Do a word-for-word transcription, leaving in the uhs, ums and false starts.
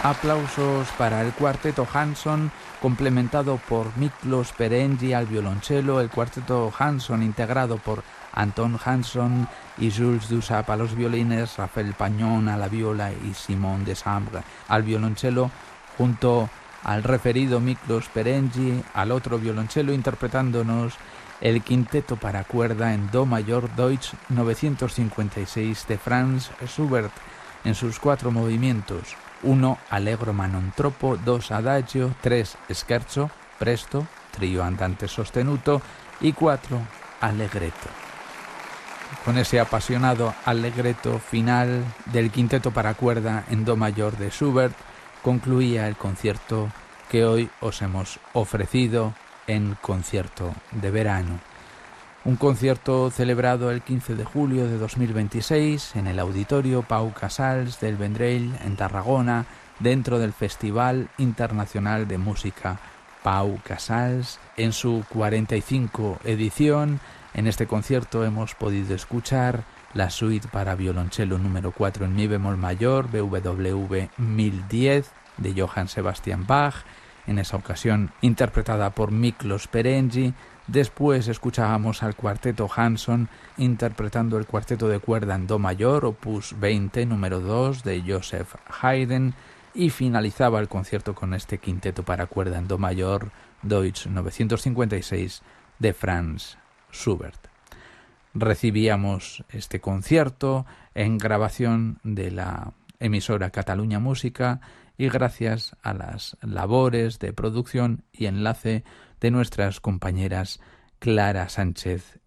Aplausos para el cuarteto Hansson, complementado por Miklos Perengi al violonchelo, el cuarteto Hansson integrado por Anton Hansson y Jules Dussap a los violines, Rafael Pañón a la viola y Simon Desambre al violonchelo, junto al referido Miklos Perengi al otro violonchelo, interpretándonos el quinteto para cuerda en do mayor Deutsch novecientos cincuenta y seis de Franz Schubert en sus cuatro movimientos: uno allegro ma non troppo, dos adagio, tres scherzo, presto, trío andante sostenuto y cuatro allegretto. Con ese apasionado allegretto final del quinteto para cuerda en do mayor de Schubert concluía el concierto que hoy os hemos ofrecido en Concierto de Verano. Un concierto celebrado el quince de julio de dos mil veintiséis en el Auditorio Pau Casals del Vendrell en Tarragona, dentro del Festival Internacional de Música Pau Casals, en su cuarenta y cinco edición. En este concierto hemos podido escuchar la suite para violonchelo número cuatro en mi bemol mayor, B W V mil diez, de Johann Sebastian Bach, en esa ocasión interpretada por Miklos Perengi. Después escuchábamos al cuarteto Hansson interpretando el cuarteto de cuerda en do mayor, opus veinte, número dos, de Joseph Haydn, y finalizaba el concierto con este quinteto para cuerda en do mayor, Deutsch novecientos cincuenta y seis, de Franz Schubert. Recibíamos este concierto en grabación de la emisora Catalunya Música y gracias a las labores de producción y enlace de nuestras compañeras Clara Sánchez